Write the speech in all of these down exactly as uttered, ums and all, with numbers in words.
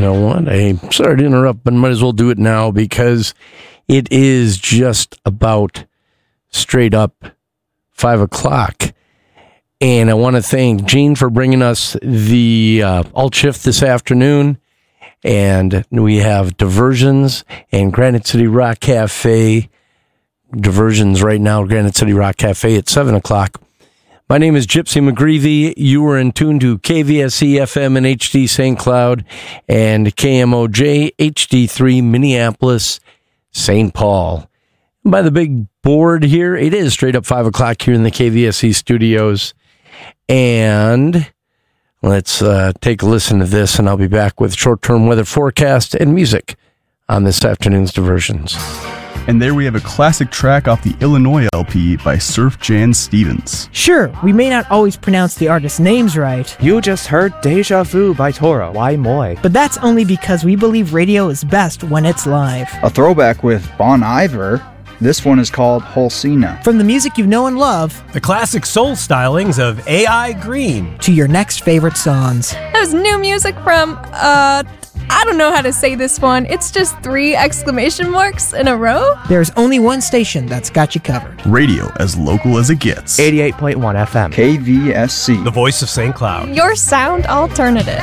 know what? I'm sorry to interrupt, but might as well do it now because it is just about straight up five o'clock. And I want to thank Gene for bringing us the uh, alt shift this afternoon. And we have Diversions and Granite City Rock Cafe. Diversions right now, Granite City Rock Cafe at seven o'clock. My name is Gypsy McGreevy. You are in tune to K V S E F M and H D Saint Cloud and K M O J H D three Minneapolis, Saint Paul. By the big board here, it is straight up five o'clock here in the K V S E studios. And let's uh, take a listen to this, and I'll be back with short-term weather forecast and music on this afternoon's Diversions. And there we have a classic track off the Illinois L P by Surf Jan Stevens. Sure, we may not always pronounce the artist's names right. You just heard Deja Vu by Tora, Why Moy. But that's only because we believe radio is best when it's live. A throwback with Bon Iver. This one is called Holcina. From the music you know and love, the classic soul stylings of A I Green, to your next favorite songs. There's new music from, uh, I don't know how to say this one. It's just three exclamation marks in a row. There's only one station that's got you covered. Radio as local as it gets. eighty-eight point one F M. K V S C. The voice of Saint Cloud. Your sound alternative.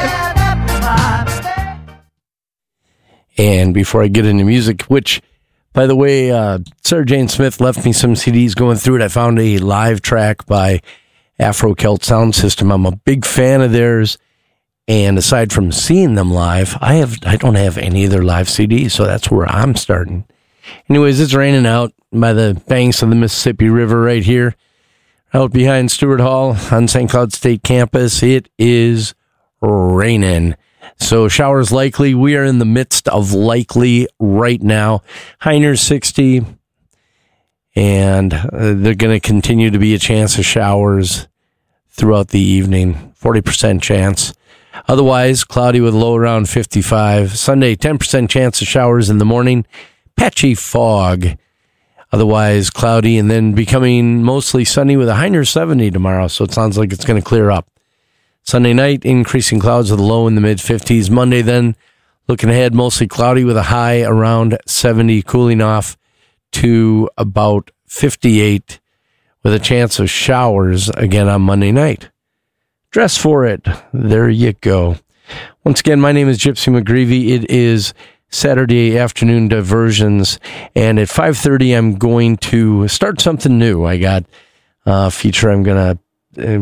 And before I get into music, which... By the way, uh, Sarah Jane Smith left me some C Ds going through it. I found a live track by Afro Celt Sound System. I'm a big fan of theirs. And aside from seeing them live, I have I don't have any of their live C Ds, so that's where I'm starting. Anyways, it's raining out by the banks of the Mississippi River right here, out behind Stewart Hall on Saint Cloud State Campus. It is raining. So showers likely. We are in the midst of likely right now. High near sixty. And uh, they're going to continue to be a chance of showers throughout the evening. forty percent chance. Otherwise, cloudy with low around fifty-five. Sunday, ten percent chance of showers in the morning. Patchy fog. Otherwise, cloudy and then becoming mostly sunny with a high near seventy tomorrow. So it sounds like it's going to clear up. Sunday night, increasing clouds with a low in the mid-fifties. Monday then, looking ahead, mostly cloudy with a high around seventy, cooling off to about fifty-eight with a chance of showers again on Monday night. Dress for it. There you go. Once again, my name is Gypsy McGreevy. It is Saturday afternoon Diversions, and at five thirty, I'm going to start something new. I got a feature I'm going to